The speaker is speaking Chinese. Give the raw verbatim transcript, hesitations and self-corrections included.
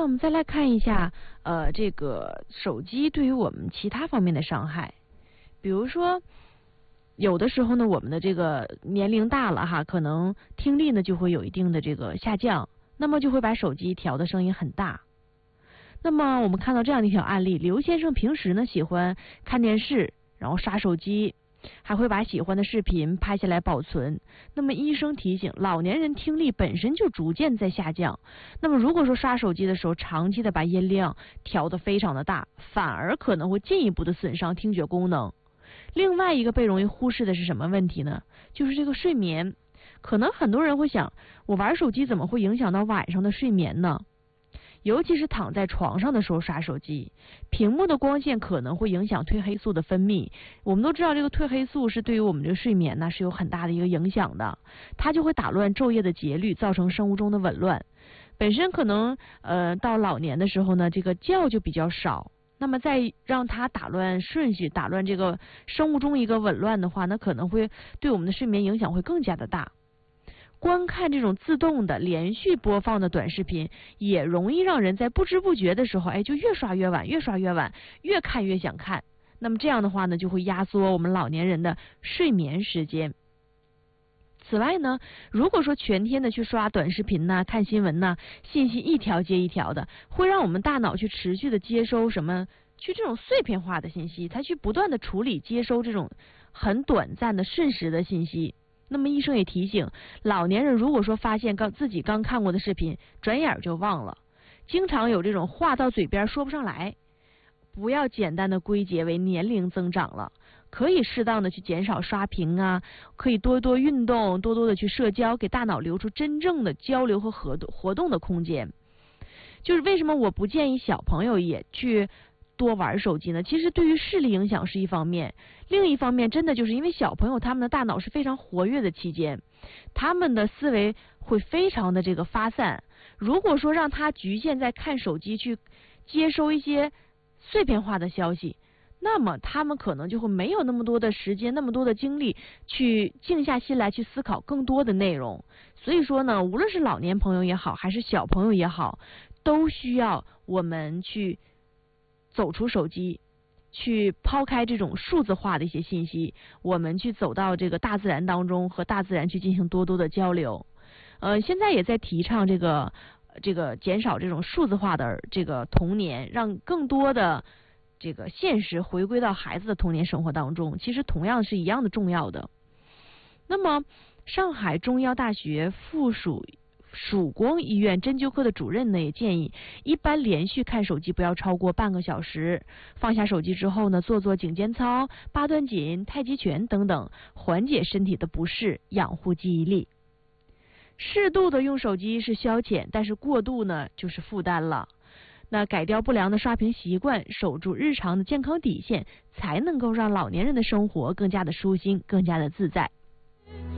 我们再来看一下，呃，这个手机对于我们其他方面的伤害，比如说，有的时候呢，我们的这个年龄大了哈，可能听力呢就会有一定的这个下降，那么就会把手机调的声音很大。那么我们看到这样的一条案例，刘先生平时呢喜欢看电视，然后刷手机，还会把喜欢的视频拍下来保存。那么医生提醒，老年人听力本身就逐渐在下降，那么如果说刷手机的时候长期的把音量调得非常的大，反而可能会进一步的损伤听觉功能。另外一个被容易忽视的是什么问题呢？就是这个睡眠。可能很多人会想，我玩手机怎么会影响到晚上的睡眠呢？尤其是躺在床上的时候刷手机，屏幕的光线可能会影响褪黑素的分泌。我们都知道，这个褪黑素是对于我们这个睡眠呢是有很大的一个影响的，它就会打乱昼夜的节律，造成生物钟的紊乱。本身可能呃到老年的时候呢，这个觉就比较少，那么再让它打乱顺序，打乱这个生物钟一个紊乱的话，那可能会对我们的睡眠影响会更加的大。观看这种自动的连续播放的短视频，也容易让人在不知不觉的时候，哎，就越刷越晚，越刷越晚，越看越想看。那么这样的话呢，就会压缩我们老年人的睡眠时间。此外呢，如果说全天的去刷短视频呐、看新闻呐，信息一条接一条的，会让我们大脑去持续的接收什么，去这种碎片化的信息，它去不断的处理接收这种很短暂的瞬时的信息。那么医生也提醒，老年人如果说发现刚自己刚看过的视频，转眼就忘了，经常有这种话到嘴边说不上来，不要简单的归结为年龄增长了，可以适当的去减少刷屏啊，可以多多运动，多多的去社交，给大脑留出真正的交流和活动活动的空间。就是为什么我不建议小朋友也去多玩手机呢？其实对于视力影响是一方面，另一方面真的就是因为小朋友他们的大脑是非常活跃的期间，他们的思维会非常的这个发散。如果说让他局限在看手机去接收一些碎片化的消息，那么他们可能就会没有那么多的时间，那么多的精力去静下心来去思考更多的内容。所以说呢，无论是老年朋友也好，还是小朋友也好，都需要我们去走出手机，去抛开这种数字化的一些信息，我们去走到这个大自然当中，和大自然去进行多多的交流。呃，现在也在提倡这个这个减少这种数字化的这个童年，让更多的这个现实回归到孩子的童年生活当中，其实同样是一样的重要的。那么，上海中医药大学附属曙光医院针灸科的主任呢，也建议一般连续看手机不要超过半个小时，放下手机之后呢，做做颈肩操、八段锦、太极拳等等，缓解身体的不适，养护记忆力。适度的用手机是消遣，但是过度呢就是负担了。那改掉不良的刷屏习惯，守住日常的健康底线，才能够让老年人的生活更加的舒心，更加的自在。